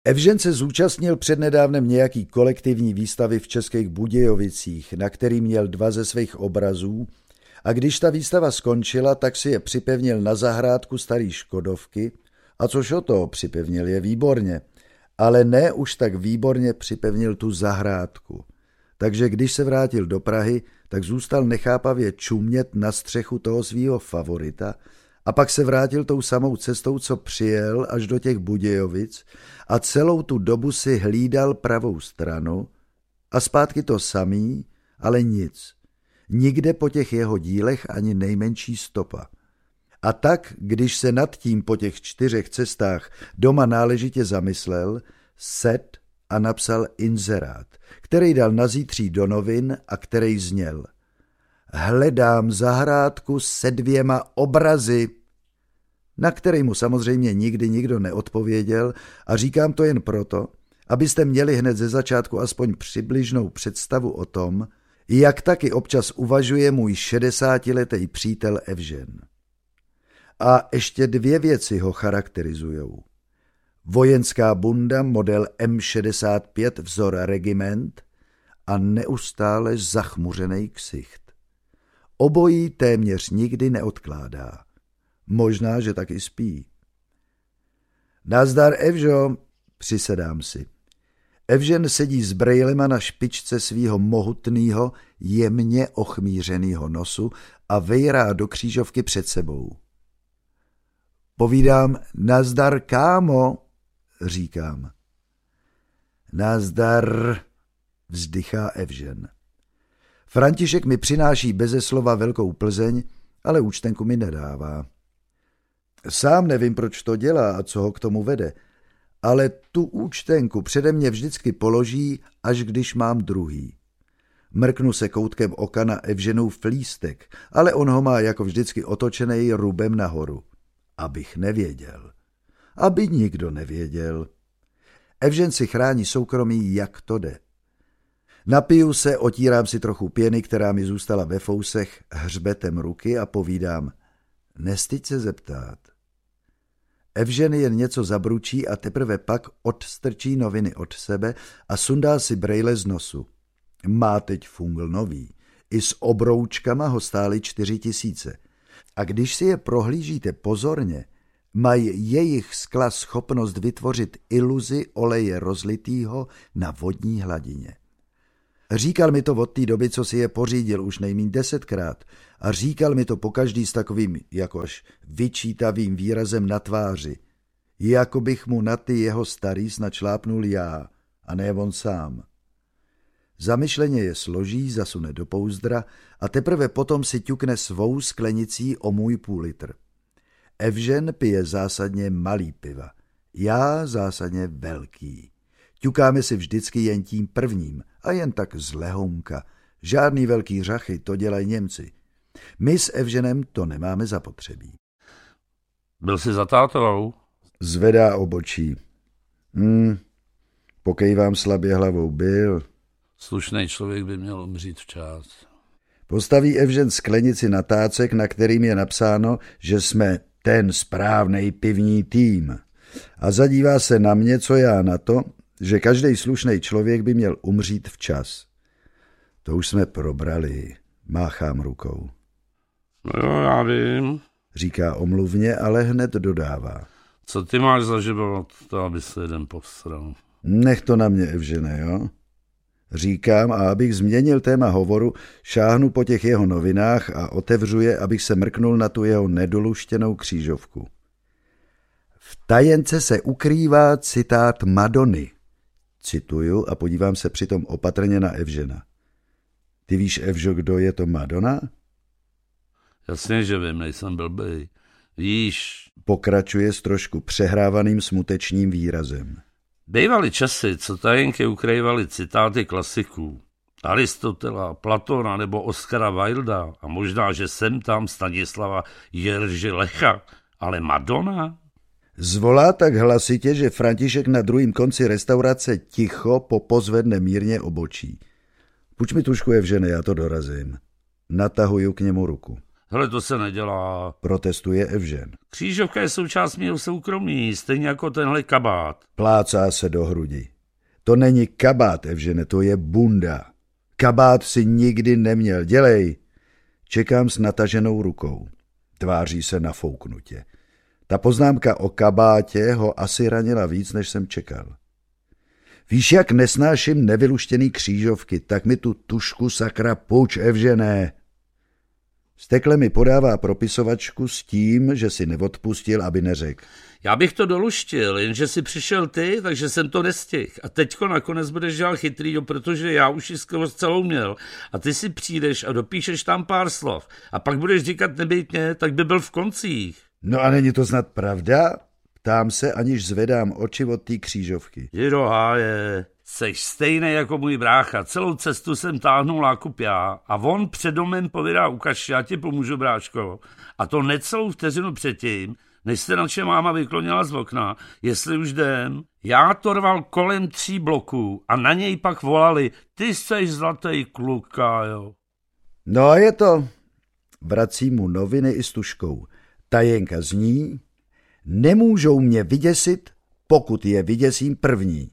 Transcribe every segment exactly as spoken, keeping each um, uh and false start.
Evžen se zúčastnil přednedávnem nějaký kolektivní výstavy v Českých Budějovicích, na který měl dva ze svých obrazů, a když ta výstava skončila, tak si je připevnil na zahrádku starý Škodovky, a což o to připevnil je výborně, ale ne už tak výborně připevnil tu zahrádku. Takže když se vrátil do Prahy, tak zůstal nechápavě čumět na střechu toho svýho favorita a pak se vrátil tou samou cestou, co přijel až do těch Budějovic a celou tu dobu si hlídal pravou stranu a zpátky to samý, ale nic. Nikde po těch jeho dílech ani nejmenší stopa. A tak, když se nad tím po těch čtyřech cestách doma náležitě zamyslel, set a napsal inzerát, který dal na zítří do novin a který zněl: Hledám zahrádku se dvěma obrazy, na který mu samozřejmě nikdy nikdo neodpověděl, a říkám to jen proto, abyste měli hned ze začátku aspoň přibližnou představu o tom, jak taky občas uvažuje můj šedesátiletý přítel Evžen. A ještě dvě věci ho charakterizujou. Vojenská bunda model M šedesát pět vzor regiment a neustále zachmuřený ksicht. Obojí téměř nikdy neodkládá. Možná, že taky spí. Nazdar, Evžo, přisedám si. Evžen sedí s brejlema na špičce svýho mohutnýho, jemně ochmířenýho nosu a vejrá do křížovky před sebou. Povídám, nazdar, kámo, říkám. Nazdar, vzdychá Evžen. František mi přináší beze slova velkou Plzeň, ale účtenku mi nedává. Sám nevím, proč to dělá a co ho k tomu vede, ale tu účtenku přede mě vždycky položí, až když mám druhý. Mrknu se koutkem oka na Evženův lístek, ale on ho má jako vždycky otočený rubem nahoru. Abych nevěděl. Aby nikdo nevěděl. Evžen si chrání soukromí, jak to jde. Napiju se, otírám si trochu pěny, která mi zůstala ve fousech, hřbetem ruky a povídám, nestyď se zeptat. Evžen jen něco zabručí a teprve pak odstrčí noviny od sebe a sundá si brejle z nosu. Má teď fungl nový. I s obroučkama ho stály čtyři tisíce. A když si je prohlížíte pozorně, mají jejich skla schopnost vytvořit iluzi oleje rozlitýho na vodní hladině. Říkal mi to od té doby, co si je pořídil už nejmíň desetkrát, a říkal mi to pokaždý s takovým jakož vyčítavým výrazem na tváři, jako bych mu na ty jeho starý snad šlápnul já, a ne on sám. Zamyšleně je složí, zasune do pouzdra a teprve potom si ťukne svou sklenicí o můj půl litr. Evžen pije zásadně malý piva, já zásadně velký. Ťukáme si vždycky jen tím prvním a jen tak z lehounka. Žádný velký řachy, to dělají Němci. My s Evženem to nemáme zapotřebí. Byl jsi za tátou? Zvedá obočí. Hm, pokejvám slabě hlavou, byl. Slušný člověk by měl umřít včas. Postaví Evžen sklenici na tácek, na kterým je napsáno, že jsme ten správnej pivní tým. A zadívá se na mě, co já na to, že každý slušný člověk by měl umřít včas. To už jsme probrali, máchám rukou. No jo, já vím, říká omluvně, ale hned dodává. Co ty máš za život, to aby se jeden povstral. Nech to na mě, Evžene, jo? Říkám, a abych změnil téma hovoru, šáhnu po těch jeho novinách a otevřu je, abych se mrknul na tu jeho nedoluštěnou křížovku. V tajence se ukrývá citát Madony. Cituju a podívám se přitom opatrně na Evžena. Ty víš, Evžo, kdo je to Madonna? Jasně, že vím, nejsem blbej. Víš... Pokračuje s trošku přehrávaným smutečným výrazem. Bývaly časy, co tajenky ukrývaly citáty klasiků. Aristotela, Platona nebo Oskara Wilda a možná, že sem tam Stanislava Jerži Lecha, ale Madonna? Zvolá tak hlasitě, že František na druhém konci restaurace ticho popozvedne mírně obočí. Puč mi tušku, Evžene, já to dorazím. Natahuju k němu ruku. Hele, to se nedělá. Protestuje Evžen. Křížovka je součást mého soukromí, stejně jako tenhle kabát. Plácá se do hrudi. To není kabát, Evžene, to je bunda. Kabát si nikdy neměl, dělej. Čekám s nataženou rukou. Tváří se nafouknutě. Ta poznámka o kabátě ho asi ranila víc, než jsem čekal. Víš, jak nesnáším nevyluštěný křížovky, tak mi tu tušku sakra pouč, Evžené. Stekle mi podává propisovačku s tím, že si neodpustil, aby neřekl. Já bych to doluštil, jenže si přišel ty, takže jsem to nestihl. A teďko nakonec budeš dělat chytrýho, protože já už ji skoro celou měl. A ty si přijdeš a dopíšeš tam pár slov. A pak budeš říkat nebytně, tak by byl v koncích. No a není to snad pravda? Ptám se, aniž zvedám oči od té křížovky. Jido háje, seš stejný jako můj brácha. Celou cestu jsem táhnul nákup já a on před domem povídá, ukaž, já ti pomůžu, bráško. A to necelou vteřinu předtím, než se naše máma vyklonila z okna, jestli už jdem. Já to rval kolem tří bloků a na něj pak volali, ty seš zlatý kluk, jo. No a je to. Vrací mu noviny i s tuškou. Tajenka zní, nemůžou mě vyděsit, pokud je vyděsím první.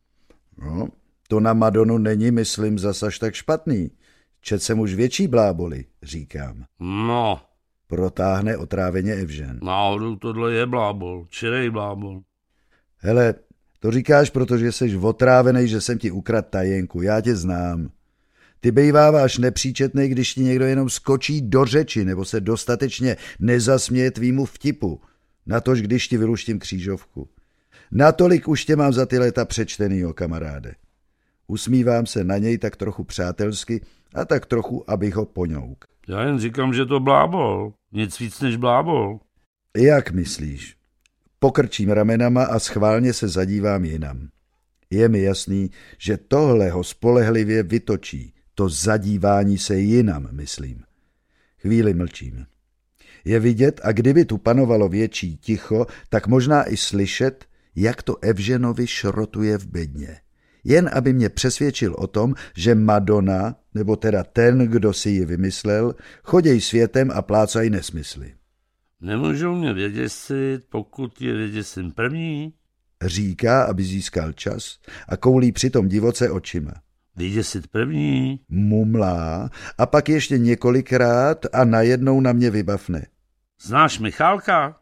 No, to na Madonu není, myslím, zasaž tak špatný. Čet jsem už větší bláboli, říkám. No. Protáhne otráveně Evžen. Náhodou tohle je blábol, čirej blábol. Hele, to říkáš, protože seš otrávenej, že jsem ti ukradl tajenku, já tě znám. Ty bejváváš nepříčetnej, když ti někdo jenom skočí do řeči nebo se dostatečně nezasměje tvýmu vtipu. Natož, když ti vyluštím křížovku. Natolik už tě mám za ty léta přečtenýho, kamaráde. Usmívám se na něj tak trochu přátelsky a tak trochu, abych ho poňouk. Já jen říkám, že to blábol. Nic víc než blábol. Jak myslíš? Pokrčím ramenama a schválně se zadívám jinam. Je mi jasný, že tohle ho spolehlivě vytočí. To zadívání se jinam, myslím. Chvíli mlčím. Je vidět, a kdyby tu panovalo větší ticho, tak možná i slyšet, jak to Evženovi šrotuje v bedně. Jen aby mě přesvědčil o tom, že Madonna, nebo teda ten, kdo si ji vymyslel, choděj světem a plácají nesmysly. Nemůžou mě vyděsit, pokud je vyděsím první? Říká, aby získal čas a koulí přitom divoce očima. Vyděsit první? Mumlá a pak ještě několikrát a najednou na mě vybavne. Znáš Michálka?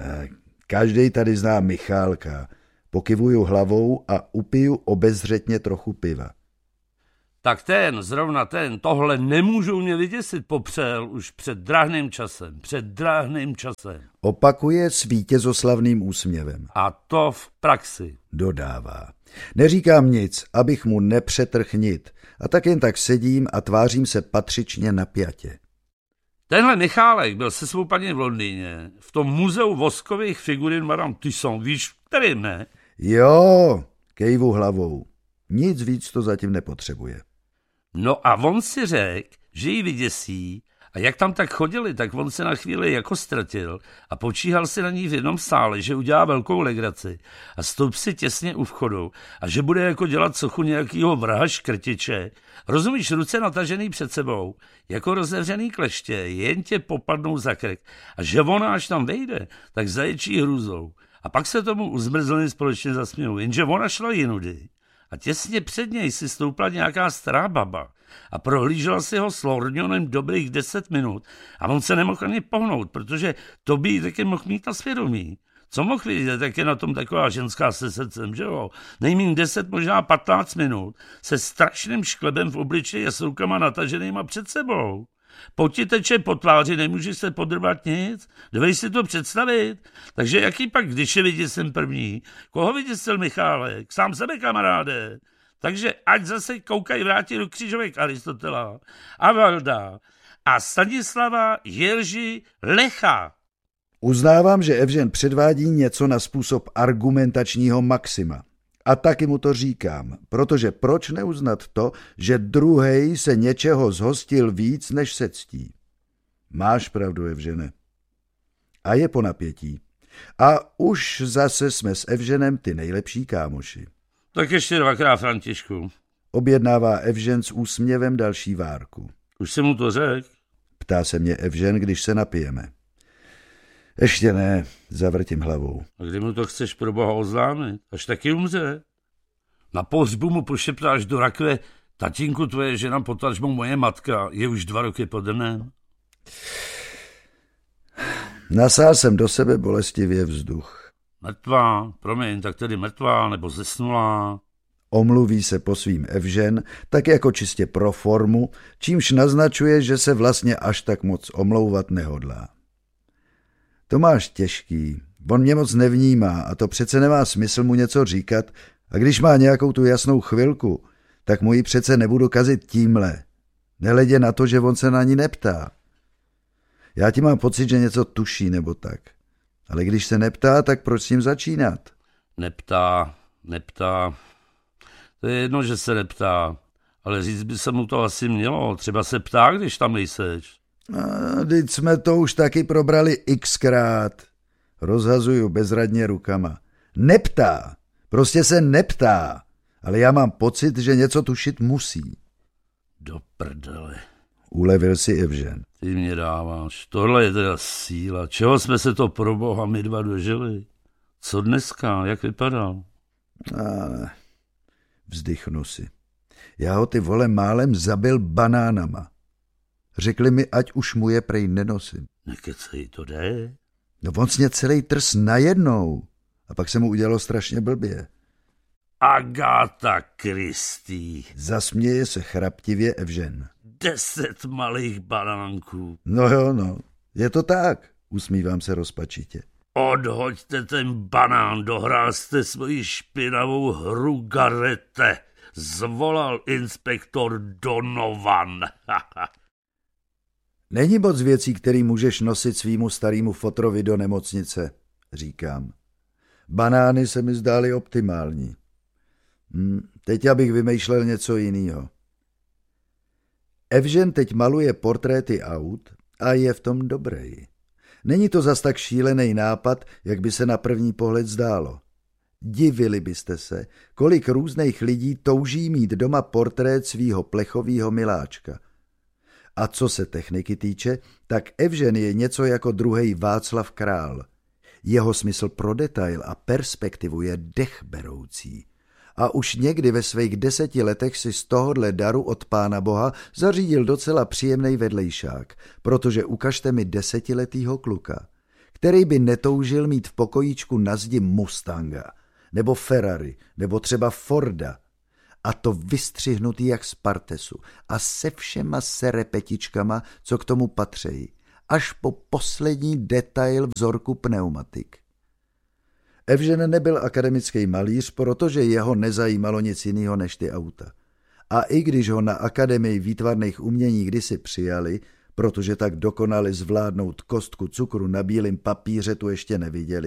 Každej tady zná Michálka. Pokyvuju hlavou a upiju obezřetně trochu piva. Tak ten, zrovna ten, tohle nemůžou mě vyděsit, popřel už před drahným časem, před drahným časem. Opakuje s vítězoslavným úsměvem. A to v praxi. Dodává. Neříkám nic, abych mu nepřetrhl nit, a tak jen tak sedím a tvářím se patřičně napjatě. Tenhle Michálek byl se svou paní v Londýně, v tom muzeu voskových figurin Madame Tussauds, víš, kterým ne? Jo, kejvu hlavou. Nic víc to zatím nepotřebuje. No a on si řekl, že ji vyděsí, a jak tam tak chodili, tak on se na chvíli jako ztratil a počíhal si na ní v jednom sále, že udělá velkou legraci a stoup si těsně u vchodu a že bude jako dělat sochu nějakýho vraha škrtiče. Rozumíš, ruce natažený před sebou, jako rozevřený kleště, jen tě popadnou za krk a že ona až tam vejde, tak zaječí hrůzou. A pak se tomu uzmrzleni společně zasmějou, jenže ona šla jinudy. A těsně před něj si stoupla nějaká stará baba a prohlížela si ho s lorňonem dobrých deset minut a on se nemohl ani pohnout, protože to by jí taky mohl mít na svědomí. Co mohl vidět, tak je na tom taková ženská se srdcem, že jo? Nejmín deset, možná patnáct minut se strašným šklebem v obličeji a s rukama nataženýma před sebou. Poti teče po tváři, nemůžeš se podrbat nic, dovej si to představit. Takže jaký pak, když je vyděsil první? Koho vyděsil Michálek? Sám sebe, kamaráde. Takže ať zase koukají vrátí do křížovek Aristotela a Valda a Stanislava Jirži Lecha. Uznávám, že Evžen předvádí něco na způsob argumentačního maxima. A taky mu to říkám, protože proč neuznat to, že druhej se něčeho zhostil víc, než se ctí. Máš pravdu, Evžene. A je po napětí. A už zase jsme s Evženem ty nejlepší kámoši. Tak ještě dvakrát, Františku. Objednává Evžen s úsměvem další várku. Už jsem mu to řekl? Ptá se mě Evžen, když se napijeme. Ještě ne, zavrtím hlavou. A kdy mu to chceš pro boha oznámit? Až taky umře. Na pohřbu mu pošeptáš do rakve: tatínku, tvoje žena, potažmo moje matka, je už dva roky pode mnem. Nasál jsem do sebe bolestivě vzduch. Mrtvá, promiň, tak tedy mrtvá nebo zesnulá. Omluví se po svým Evžen, tak jako čistě pro formu, čímž naznačuje, že se vlastně až tak moc omlouvat nehodlá. To máš těžký, on mě moc nevnímá a to přece nemá smysl mu něco říkat, a když má nějakou tu jasnou chvilku, tak mu ji přece nebudu kazit tímhle. Nehledě na to, že on se na ní neptá. Já ti mám pocit, že něco tuší nebo tak. Ale když se neptá, tak proč s tím začínat? Neptá, neptá. To je jedno, že se neptá, ale říct by se mu to asi mělo. Třeba se ptá, když tam nejseš. A teď jsme to už taky probrali xkrát. Rozhazuju bezradně rukama. Neptá, prostě se neptá, ale já mám pocit, že něco tušit musí. Do prdele. Ulevil si Evžen. Ty mě dáváš. Tohle je teda síla. Čeho jsme se to pro boha my dva dožili? Co dneska? Jak vypadal? A vzdychnu si. Já ho ty vole málem zabil banánama. Řekli mi, ať už mu je prej nenosím. Nekecej, to jde? No vlastně celý trs najednou. A pak se mu udělalo strašně blbě. Agáta Kristý. Zasměje se chraptivě Evžen. Deset malých banánků. No jo, no. Je to tak. Usmívám se rozpačitě. Odhoďte ten banán, dohrál jste svoji špinavou hru, Garete. Zvolal inspektor Donovan. Není moc věcí, který můžeš nosit svýmu starýmu fotrovi do nemocnice, říkám. Banány se mi zdály optimální. Hm, teď abych vymýšlel něco jiného. Evžen teď maluje portréty aut a je v tom dobrý. Není to zas tak šílený nápad, jak by se na první pohled zdálo. Divili byste se, kolik různých lidí touží mít doma portrét svýho plechovýho miláčka. A co se techniky týče, tak Evžen je něco jako druhej Václav Král. Jeho smysl pro detail a perspektivu je dechberoucí. A už někdy ve svých deseti letech si z tohohle daru od Pána Boha zařídil docela příjemnej vedlejšák, protože ukažte mi desetiletýho kluka, který by netoužil mít v pokojíčku na zdi Mustanga, nebo Ferrari, nebo třeba Forda, a to vystřihnutý jak z partesu a se všema serepetičkama, co k tomu patřejí, až po poslední detail vzorku pneumatik. Evžen nebyl akademický malíř, protože jeho nezajímalo nic jiného než ty auta. A i když ho na Akademii výtvarných umění kdysi přijali, protože tak dokonale zvládnout kostku cukru na bílém papíře tu ještě neviděli,